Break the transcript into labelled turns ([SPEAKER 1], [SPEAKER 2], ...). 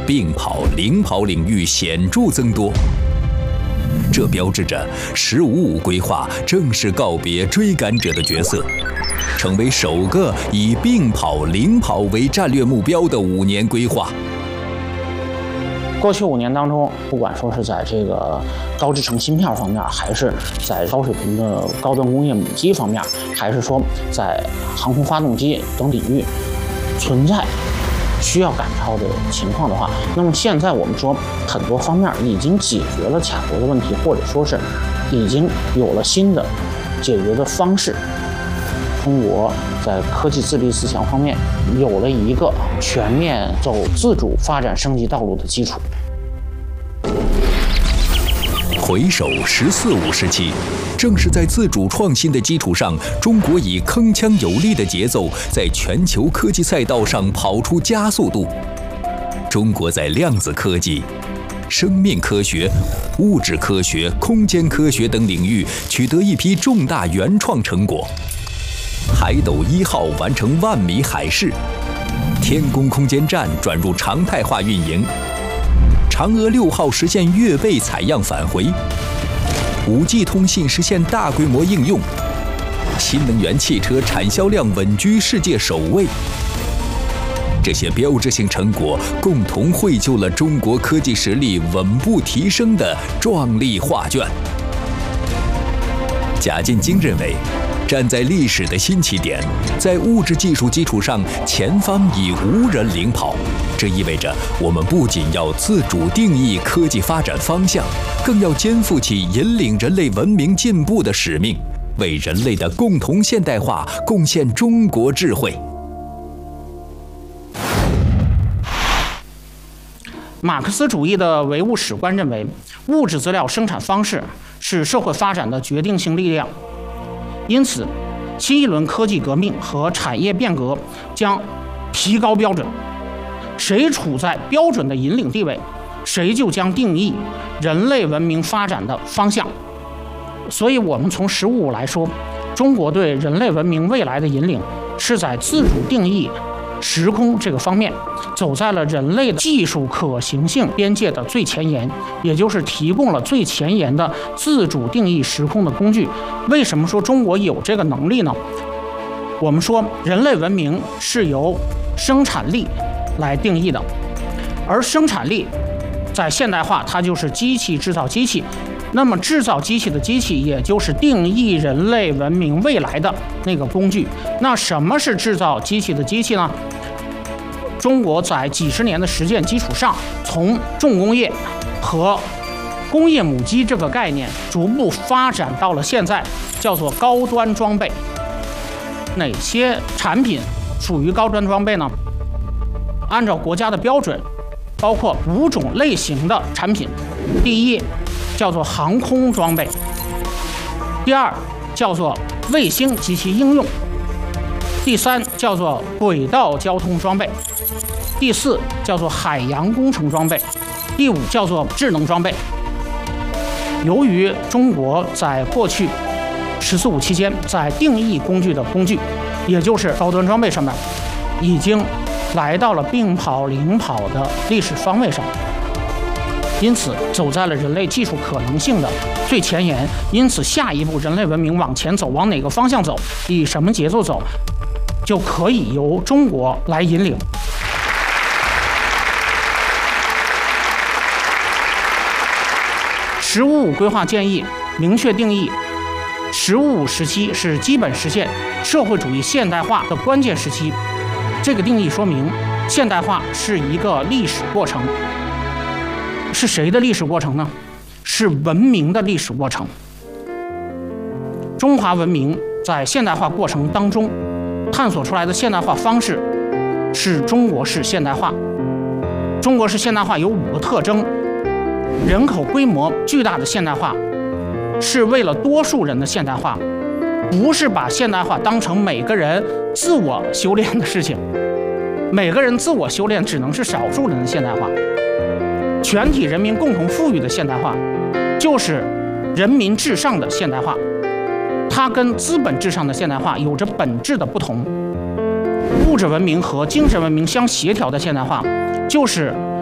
[SPEAKER 1] 并跑、领跑领域显著增多。这标志着“15+5”规划正式告别追赶者的角色，成为首个以并跑、领跑为战略目标的5年规划。
[SPEAKER 2] 过去5年当中，不管说是在这个高制程芯片方面，还是在高水平的高端工业母机方面，还是说在航空发动机等领域存在需要赶超的情况的话，那么现在我们说很多方面已经解决了卡脖的问题，或者说是已经有了新的解决的方式。中国在科技自立自强方面有了一个全面走自主发展升级道路的基础。
[SPEAKER 1] 回首“14+5”时期，正是在自主创新的基础上，中国以铿锵有力的节奏，在全球科技赛道上跑出加速度。中国在量子科技、生命科学、物质科学、空间科学等领域取得一批重大原创成果。海斗1号完成10000米海试，天宫空间站转入常态化运营，嫦娥6号实现月背采样返回，5G 通信实现大规模应用，新能源汽车产销量稳居世界首位。这些标志性成果共同绘就了中国科技实力稳步提升的壮丽画卷。贾进京认为，站在历史的新起点，在物质技术基础上，前方已无人领跑。这意味着我们不仅要自主定义科技发展方向，更要肩负起引领人类文明进步的使命，为人类的共同现代化贡献中国智慧。
[SPEAKER 2] 马克思主义的唯物史观认为，物质资料生产方式是社会发展的决定性力量。因此，新一轮科技革命和产业变革将提高标准，谁处在标准的引领地位，谁就将定义人类文明发展的方向。所以，我们从“15+5”来说，中国对人类文明未来的引领是在自主定义时空这个方面，走在了人类的技术可行性边界的最前沿，也就是提供了最前沿的自主定义时空的工具。为什么说中国有这个能力呢？我们说人类文明是由生产力来定义的，而生产力在现代化它就是机器制造机器，那么制造机器的机器也就是定义人类文明未来的那个工具。那什么是制造机器的机器呢？中国在几十年的实践基础上，从重工业和工业母机这个概念逐步发展到了现在叫做高端装备。哪些产品属于高端装备呢？按照国家的标准，包括5种类型的产品。第一叫做航空装备，第二叫做卫星及其应用，第三叫做轨道交通装备，第四叫做海洋工程装备，第5叫做智能装备。由于中国在过去“14+5”期间，在定义工具的工具，也就是高端装备上面，已经来到了并跑、领跑的历史方位上，因此走在了人类技术可能性的最前沿。因此，下一步人类文明往前走，往哪个方向走，以什么节奏走，就可以由中国来引领。15+5规划建议明确定义，15+5时期是基本实现社会主义现代化的关键时期。这个定义说明，现代化是一个历史过程。是谁的历史过程呢？是文明的历史过程。中华文明在现代化过程当中探索出来的现代化方式是中国式现代化。中国式现代化有5个特征：人口规模巨大的现代化，是为了多数人的现代化，不是把现代化当成每个人自我修炼的事情。每个人自我修炼只能是少数人的现代化。全体人民共同富裕的现代化，就是人民至上的现代化。它跟资本至上的现代化有着本质的不同。物质文明和精神文明相协调的现代化，就是